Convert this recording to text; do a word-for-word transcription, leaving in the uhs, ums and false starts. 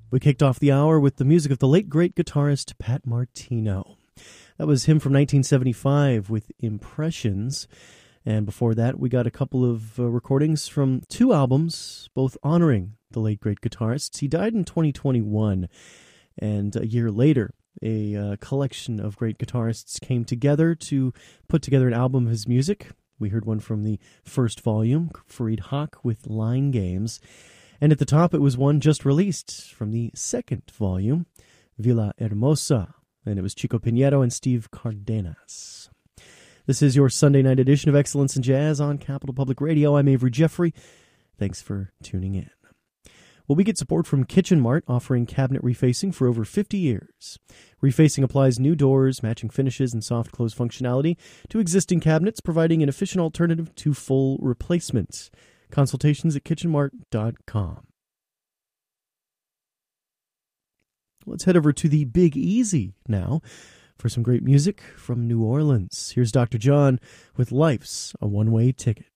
We kicked off the hour with the music of the late great guitarist Pat Martino. That was him from nineteen seventy-five with Impressions. And before that, we got a couple of uh, recordings from two albums, both honoring the late great guitarist. He died in twenty twenty-one, and a year later, a uh, collection of great guitarists came together to put together an album of his music. We heard one from the first volume, Fareed Haque with Line Games. And at the top, it was one just released from the second volume, Villa Hermosa, and it was Chico Pinheiro and Steve Cardenas. This is your Sunday night edition of Excellence in Jazz on Capital Public Radio. I'm Avery Jeffrey. Thanks for tuning in. Well, we get support from Kitchen Mart, offering cabinet refacing for over fifty years. Refacing applies new doors, matching finishes, and soft close functionality to existing cabinets, providing an efficient alternative to full replacements. Consultations at kitchen mart dot com. Let's head over to the Big Easy now for some great music from New Orleans. Here's Doctor John with Life's a One-Way Ticket.